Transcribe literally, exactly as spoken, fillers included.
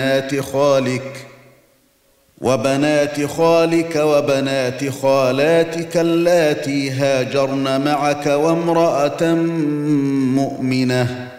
وبنات خالك وبنات خالك وبنات خالاتك اللاتي هاجرن معك وامرأة مؤمنة